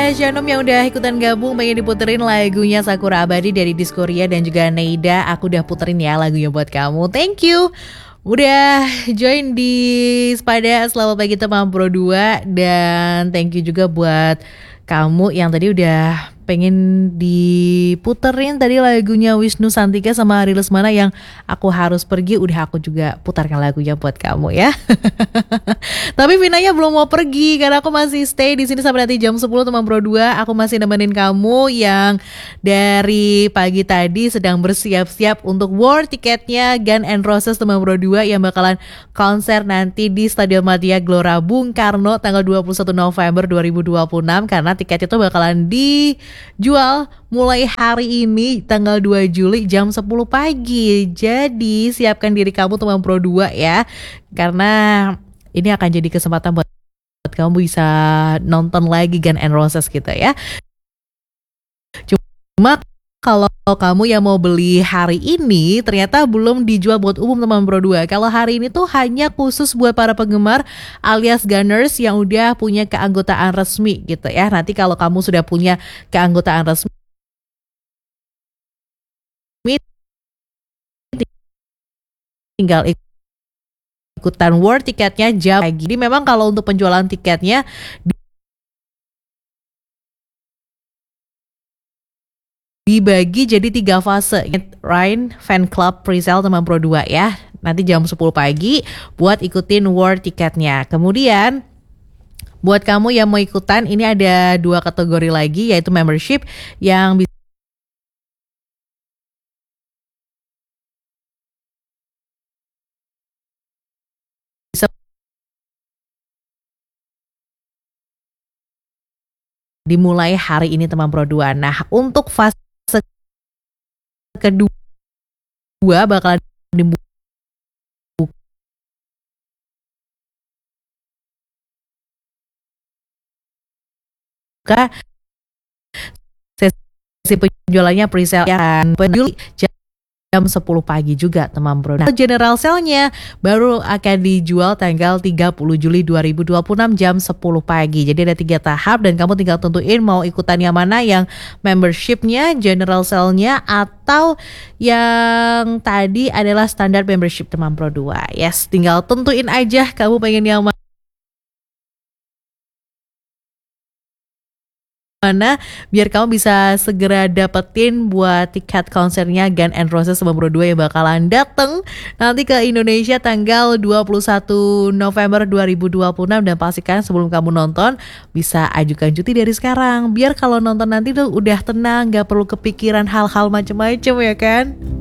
Shanum yang udah ikutan gabung pengen diputerin lagunya Sakura Abadi dari Diskoria dan juga Neida. Aku udah puterin ya lagunya buat kamu. Thank you. Udah join di Spada. Selamat pagi teman Pro 2. Dan thank you juga buat kamu yang tadi udah pengen diputerin tadi lagunya Wisnu Santika sama Ari Lesmana yang Aku Harus Pergi. Udah aku juga putarkan lagunya buat kamu ya. Tapi Vinanya belum mau pergi karena aku masih stay di sini sampai nanti jam 10 teman Pro 2. Aku masih nemenin kamu yang dari pagi tadi sedang bersiap-siap untuk war tiketnya Guns N' Roses teman Pro 2 yang bakalan konser nanti di Stadion Madia Gelora Bung Karno tanggal 21 November 2026 karena tiketnya itu bakalan dijual mulai hari ini tanggal 2 Juli jam 10 pagi. Jadi siapkan diri kamu teman Pro 2 ya. Karena ini akan jadi kesempatan buat kamu bisa nonton lagi Guns N' Roses gitu ya. Cuma kalau kamu yang mau beli hari ini ternyata belum dijual buat umum teman Pro 2. Kalau hari ini tuh hanya khusus buat para penggemar alias Gunners yang udah punya keanggotaan resmi gitu ya. Nanti kalau kamu sudah punya keanggotaan resmi tinggal ikutan war tiketnya jam pagi. Jadi memang kalau untuk penjualan tiketnya dibagi jadi 3 fase. Ryan Fan Club Presale teman Pro 2 ya. Nanti jam 10 pagi buat ikutin war tiketnya. Kemudian buat kamu yang mau ikutan ini ada 2 kategori lagi yaitu membership yang bisa dimulai hari ini teman Pro 2. Nah, untuk fase kedua bakalan dibuka sesi penjualannya presale yang Juli jam 10 pagi juga teman Pro. Nah, general sale-nya baru akan dijual tanggal 30 Juli 2026 jam 10 pagi. Jadi ada 3 tahap dan kamu tinggal tentuin mau ikutan yang mana, yang membership-nya, general sale-nya, atau yang tadi adalah standar membership teman Pro 2. Yes, tinggal tentuin aja kamu pengen yang mana biar kamu bisa segera dapetin buat tiket konsernya Guns N' Roses teman Pro 2 yang bakalan dateng nanti ke Indonesia tanggal 21 November 2026. Dan pastikan sebelum kamu nonton bisa ajukan cuti dari sekarang biar kalau nonton nanti tuh udah tenang, gak perlu kepikiran hal-hal macem-macem ya kan.